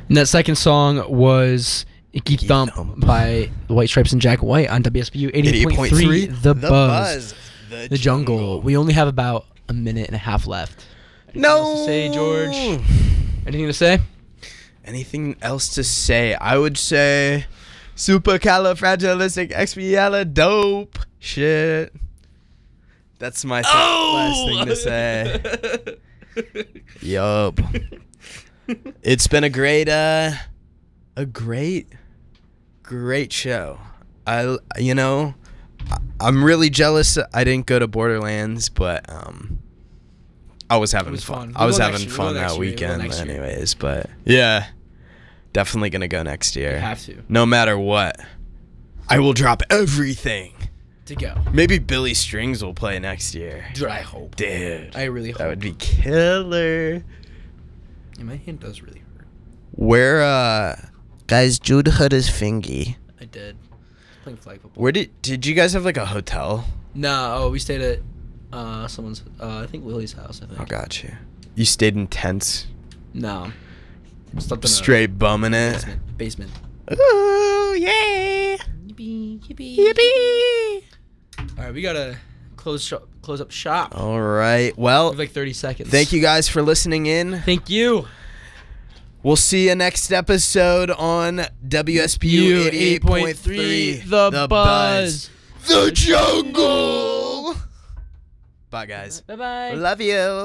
And that second song was Icky Thump by the White Stripes and Jack White on WSBU 88.3 The Buzz. The Jungle. We only have about a minute and a half left. Anything else to say, George? Anything to say? Anything else to say? I would say supercalifragilisticexpialidocious shit. That's my last thing to say. Yup. It's been a great show. I'm really jealous I didn't go to Borderlands, but I was having fun. I was having fun that weekend anyways, but yeah, definitely going to go next year. You have to. No matter what. I will drop everything to go. Maybe Billy Strings will play next year. Dude, I hope. Dude. I really hope. That would be killer. Yeah, my hand does really hurt. Where, guys, Jude hurt his fingy. I did. Playing flag football. Where did you guys have like a hotel? No, we stayed at someone's, I think Lily's house, I think. Oh, got you. You stayed in tents? No. Slept in straight bumming it? Basement. Ooh, yeah. Yippee, yippee. Yippee. All right, we got to close up shop. All right. Well, we have like 30 seconds. Thank you guys for listening in. Thank you. We'll see you next episode on WSBU 88.3 The Buzz. The Jungle. Bye, guys. Bye-bye. Love you.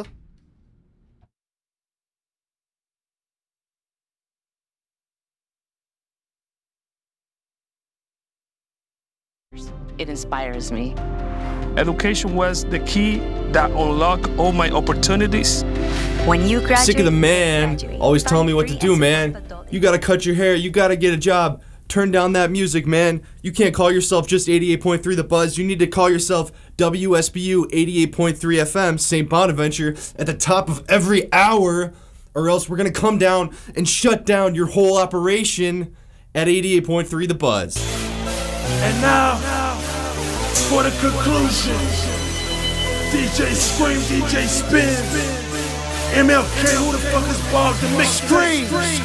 It inspires me. Education was the key that unlocked all my opportunities. When you graduate, sick of the man always telling me what to do, man. You gotta cut your hair, you gotta get a job. Turn down that music, man. You can't call yourself just 88.3 The Buzz. You need to call yourself WSBU 88.3 FM, St. Bonaventure, at the top of every hour, or else we're gonna come down and shut down your whole operation at 88.3 The Buzz. And now, for the conclusion, DJ Scream, DJ Spin, MLK, who the fuck is Bob the Mix? Scream!